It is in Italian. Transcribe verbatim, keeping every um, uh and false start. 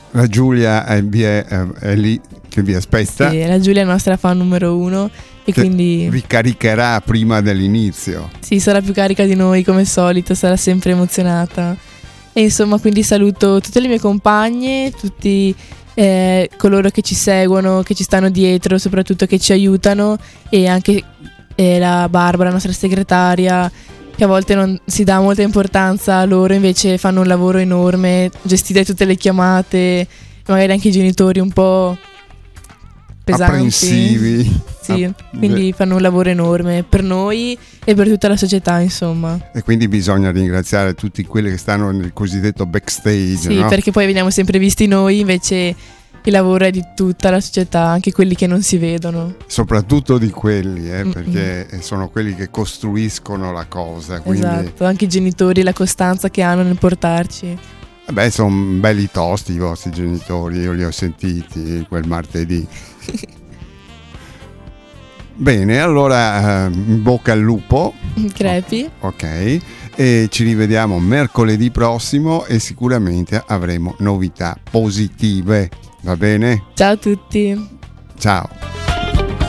La Giulia è, è, è lì che vi aspetta. Sì, la Giulia è la nostra fan numero uno e che quindi vi caricherà prima dell'inizio. Sì, sarà più carica di noi come al solito, sarà sempre emozionata. E insomma, quindi saluto tutte le mie compagne, tutti eh, coloro che ci seguono, che ci stanno dietro, soprattutto che ci aiutano, e anche eh, la Barbara, la nostra segretaria, che a volte non si dà molta importanza a loro, invece fanno un lavoro enorme, gestire tutte le chiamate, magari anche i genitori un po' pesanti, apprensivi. Sì, ah, quindi beh. fanno un lavoro enorme per noi e per tutta la società, insomma. E quindi bisogna ringraziare tutti quelli che stanno nel cosiddetto backstage. Sì, no? perché poi veniamo sempre visti noi, invece il lavoro è di tutta la società, anche quelli che non si vedono. Soprattutto di quelli, eh, Mm-mm. perché sono quelli che costruiscono la cosa. Quindi, Esatto, anche i genitori, la costanza che hanno nel portarci. beh, sono belli tosti i vostri genitori, io li ho sentiti quel martedì. Bene, allora eh, in bocca al lupo. Crepi. Ok, e ci rivediamo mercoledì prossimo e sicuramente avremo novità positive, va bene? Ciao a tutti. Ciao.